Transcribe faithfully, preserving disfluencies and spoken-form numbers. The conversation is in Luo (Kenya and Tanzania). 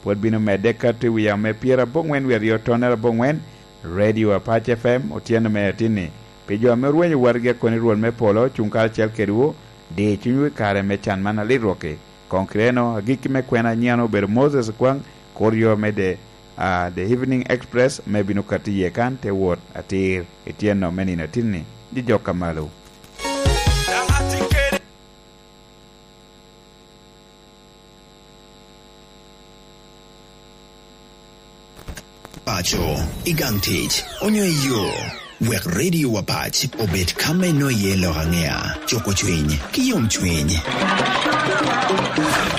pod bino mede kati wiya me piera bongwen wi rio tonera bongwen Radio Apache F M otieno me atini pejo me ruwenyo warge koni ruol me polo chunkal chel keruo de chunyu kare me chan mana liroke konkreno agiki me kwena nyano ber Moses kwang korio me de uh, the Evening Express me bino kati yekan te wot atir etieno menina tini di joka malu Pacho, igantich, onyo iyo, wek radio wapach, obet kame no yelo hangea, choko chwiny, kiyom chwiny.